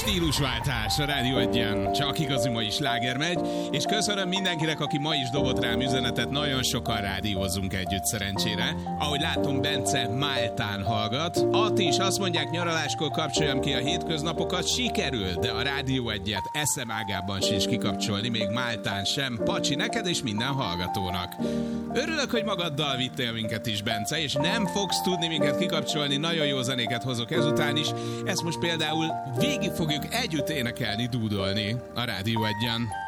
Stílusváltás a Rádió Egyen. Csak igazi mai sláger megy, és köszönöm mindenkinek, aki ma is dobott rám üzenetet, nagyon sokan rádiózunk együtt szerencsére. Ahogy látom, Bence Máltán hallgat. Ati is azt mondják, nyaraláskor kapcsoljam ki a hétköznapokat, sikerül, de a Rádió Egyet eszemágában sincs kikapcsolni, még Máltán sem. Pacsi, neked és minden hallgatónak. Örülök, hogy magaddal vittél minket is, Bence, és nem fogsz tudni minket kikapcsolni, nagyon jó zenéket hozok ezután is. Ezt most például végig fogjuk együtt énekelni, dúdolni a Rádió Egyen.